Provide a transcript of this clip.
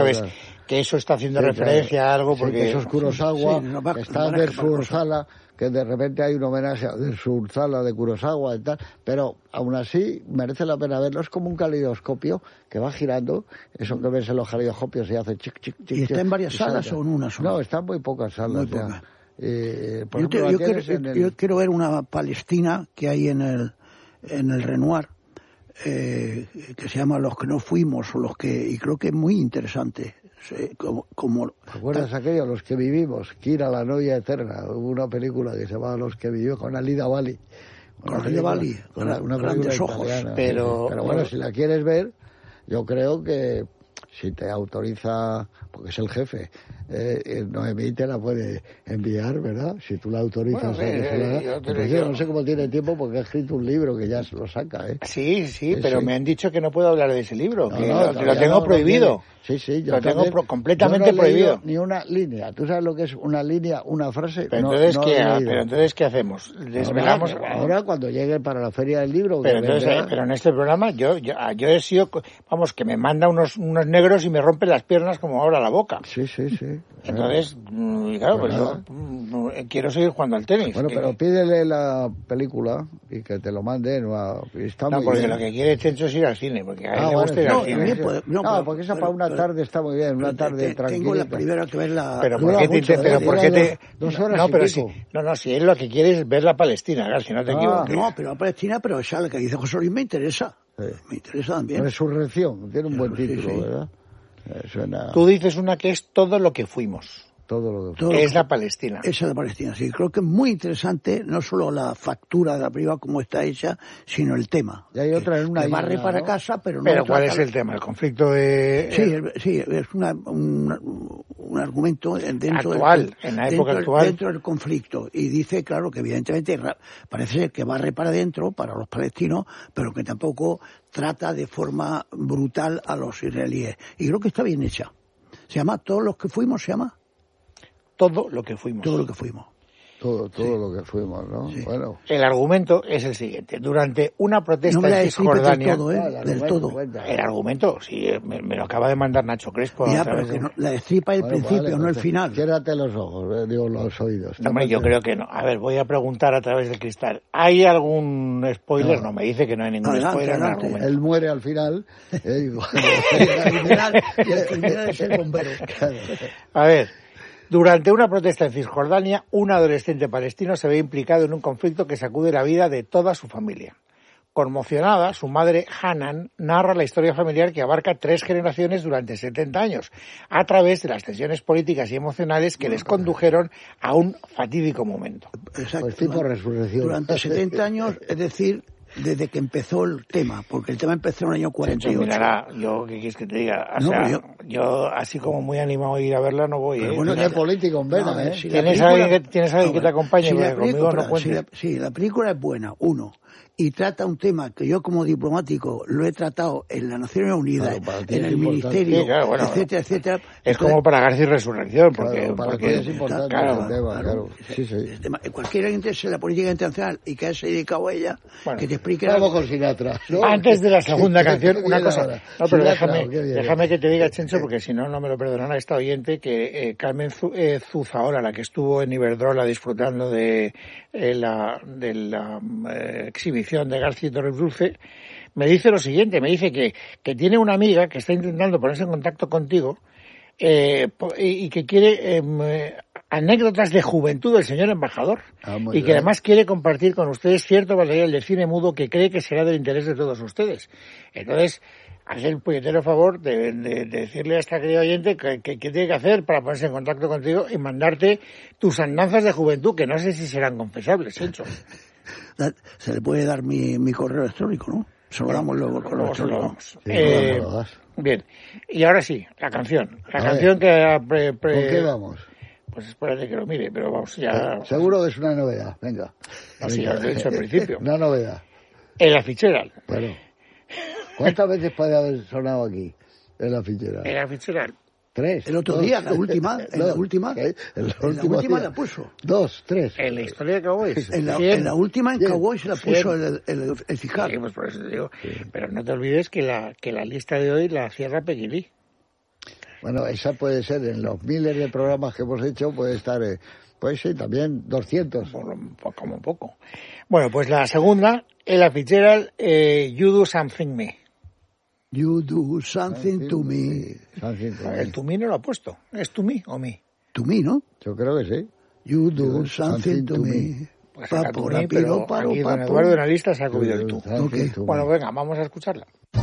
sabes que eso está haciendo referencia a algo porque... Sí, que eso es Kurosawa, Sí, está Dersu Urzala, que de repente hay un homenaje a Dersu Urzala de Kurosawa y tal, pero aún así merece la pena verlo. Es como un calidoscopio que va girando, eso que ves en los calidoscopios y hace chic, chic, chic. ¿Y está en varias salas o en una sola? No, está en muy pocas salas. Muy poca. Yo quiero ver una Palestina que hay en el Renoir, que se llama Los que no fuimos, y creo que es muy interesante. ¿Recuerdas aquello, Los que vivimos? Kira, la novia eterna. Hubo una película que se llamaba Los que vivimos con Alida Bali. Con Alida Bali, una grandes ojos. Italiana, pero bueno, si la quieres ver, yo creo que si te autoriza, porque es el jefe, Noemí te la puede enviar, ¿verdad? Si tú la autorizas. Yo no sé cómo tiene tiempo porque ha escrito un libro que ya lo saca, ¿eh? Sí, pero me han dicho que no puedo hablar de ese libro, que lo tengo no, prohibido. Sí, yo lo tengo completamente no he leído prohibido. Ni una línea. ¿Tú sabes lo que es una línea, una frase? Pero entonces, ¿qué hacemos? Desvelamos. Ahora cuando llegue para la Feria del Libro. Pero en este programa yo he sido, vamos, que me manda unos negros y me rompe las piernas como ahora la boca. Sí. Entonces, claro, pues yo quiero seguir jugando al tenis. Bueno, pero pídele la película y que te lo manden. Está muy porque bien. lo que quiere Chencho es ir al cine, porque a él le gusta ir al cine. Porque esa para una tarde está muy bien, una tarde tranquila. Tengo la primera que verla. Pero ¿por qué te...? 2 horas y pico. Si él lo que quiere es ver la Palestina, claro, si no te equivocas. No, pero la Palestina, pero esa la que dice José Luis me interesa. Me interesa también. Resurrección, tiene un buen título, ¿verdad? Suena... Tú dices una que es todo lo que fuimos. Es la Palestina. Esa es la Palestina, sí. Creo que es muy interesante, no solo la factura de la película como está hecha, sino el tema. Y hay otra en una isla, barre para casa, pero no... ¿Pero cuál es el tema? ¿El conflicto de...? Sí, es un argumento dentro en la época actual. Dentro del conflicto. Y dice, claro, que evidentemente parece ser que barre para adentro, para los palestinos, pero que tampoco trata de forma brutal a los israelíes. Y creo que está bien hecha. Se llama Todos los que fuimos, se llama... Todo lo que fuimos. Todo lo que fuimos. Todo lo que fuimos, ¿no? Sí. Bueno. El argumento es el siguiente. Durante una protesta en Cisjordania... Del todo. El argumento, sí, me lo acaba de mandar Nacho Crespo. Pero que la destripa el principio, no el final. Ciérrate los ojos, los oídos. Hombre, yo creo que no. A ver, voy a preguntar a través del cristal. ¿Hay algún spoiler? No, me dice que no hay ningún spoiler en el argumento. Él muere al final. Y el criminal es el bombero. A ver... Durante una protesta en Cisjordania, un adolescente palestino se ve implicado en un conflicto que sacude la vida de toda su familia. Conmocionada, su madre, Hanan, narra la historia familiar que abarca 3 generaciones durante 70 años, a través de las tensiones políticas y emocionales que les condujeron a un fatídico momento. Exacto. Pues tipo resurrección. Durante 70 años, es decir... Desde que empezó el tema, porque el tema empezó en el año 48. Mirará, yo, ¿qué quieres que te diga? Yo así como muy animado a ir a verla no voy. Bueno, no es político en vena, Si ¿Tienes alguien que te acompañe? Porque conmigo no cuentes. Sí, la película es buena, y trata un tema que yo como diplomático lo he tratado en las Naciones Unidas, en el Ministerio, etcétera. Es como para García y Resurrección, porque es importante el tema, claro. Sí. Cualquiera que interese en la política internacional y que haya dedicado a ella, que te explique... Vamos con Sinatra, ¿no? Antes de la segunda canción, una cosa. No, pero déjame que te diga, Chencho, porque si no me lo perdonará esta oyente, que Carmen Zuzaola, la que estuvo en Iberdrola disfrutando de la exhibición de García Torres Dulce, me dice lo siguiente, me dice que tiene una amiga que está intentando ponerse en contacto contigo y que quiere anécdotas de juventud del señor embajador y que además quiere compartir con ustedes cierto material de cine mudo que cree que será del interés de todos ustedes. Entonces, haz el puñetero favor de decirle a esta querida oyente que tiene que hacer para ponerse en contacto contigo y mandarte tus andanzas de juventud, que no sé si serán confesables, Chencho. Se le puede dar mi correo electrónico, ¿no? Se lo damos luego el correo electrónico. Bien, y ahora sí, la canción. La canción que... ¿Con qué vamos? Pues espérate que lo mire, pero vamos ya... Seguro que es una novedad, venga. Así lo he dicho al principio. Una novedad. En la fichera. Bueno, ¿cuántas veces puede haber sonado aquí en la fichera? En la fichera. 3. El otro día, la última la puso. 2, 3. En la historia de Cowboys. En la última en Cowboys se la puso el fijar. Sí, pues por eso te digo. Sí. Pero no te olvides que la lista de hoy la cierra Peggy Lee. Bueno, esa puede ser, en los miles de programas que hemos hecho, puede estar, pues sí, también 200. Como poco. Bueno, pues la segunda, Ella Fitzgerald, You Do Something Me. You do something to me. El to me no lo ha puesto. ¿Es to me o me? To me, ¿no? Yo creo que sí. You do something to me. Pues pero aquí don Eduardo en la lista se ha comido el tú. Okay. Bueno, venga, vamos a escucharla.